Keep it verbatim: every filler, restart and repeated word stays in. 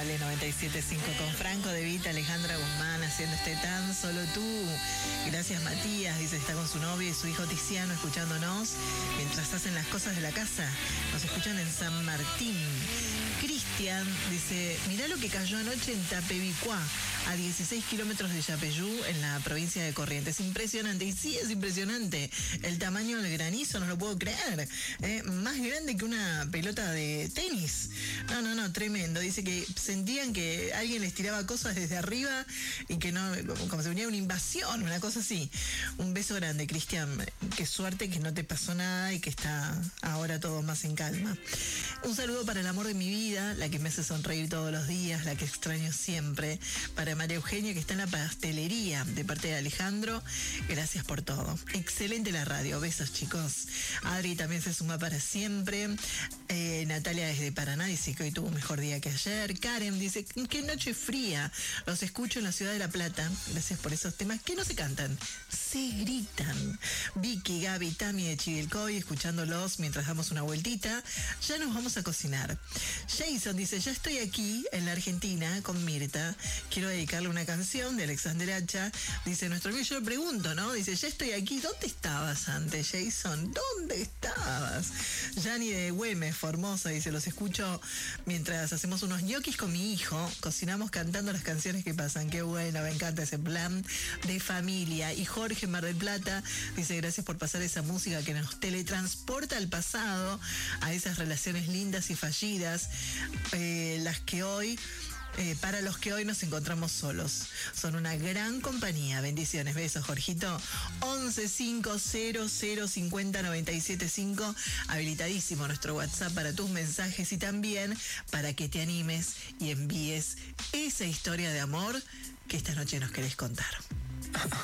Dale noventa y siete punto cinco con Franco De Vita, Alejandra Guzmán haciendo este Tan Solo Tú. Gracias Matías, dice, está con su novio y su hijo Tiziano escuchándonos mientras hacen las cosas de la casa. Nos escuchan en San Martín. Cristian dice, mirá lo que cayó anoche en Tapebicuá, a dieciséis kilómetros de Yapeyú, en la provincia de Corrientes. Impresionante, y sí, es impresionante. El tamaño del granizo, no lo puedo creer. Eh, más grande que una pelota de tenis. No, no, no, tremendo. Dice que sentían que alguien les tiraba cosas desde arriba y que no, como si venía una invasión, una cosa así. Un beso grande, Cristian. Qué suerte que no te pasó nada y que está ahora todo más en calma. Un saludo para el amor de mi vida, la que me hace sonreír todos los días, la que extraño siempre. Para María Eugenia, que está en la pastelería, de parte de Alejandro. Gracias por todo. Excelente la radio. Besos, chicos. Adri también se suma para siempre. Eh, Natalia desde Paraná dice que hoy tuvo un mejor día que ayer. Karen dice, qué noche fría. Los escucho en la ciudad de La Plata. Gracias por esos temas que no se cantan, se gritan. Vicky, Gaby, Tami de Chivilcoy, escuchándolos mientras damos una vueltita. Ya nos vamos a cocinar. Jason dice, ya estoy aquí en la Argentina con Mirta. Quiero dedicarle una canción de Alexander Hacha. Dice nuestro amigo, yo le pregunto, ¿no? Dice, ya estoy aquí. ¿Dónde estabas antes, Jason? ¿Dónde estabas? Yani de Güemes, Formosa, dice, los escucho mientras hacemos unos ñoquis con mi hijo. Cocinamos cantando las canciones que pasan. Qué bueno, me encanta ese plan de familia. Y Jorge Mar del Plata dice, gracias por pasar esa música que nos teletransporta al pasado, a esas relaciones lindas y fallidas, eh, las que hoy... Eh, para los que hoy nos encontramos solos. Son una gran compañía. Bendiciones, besos, Jorgito. once cinco cero cero cincuenta noventa y siete cinco. Habilitadísimo nuestro WhatsApp para tus mensajes y también para que te animes y envíes esa historia de amor que esta noche nos querés contar.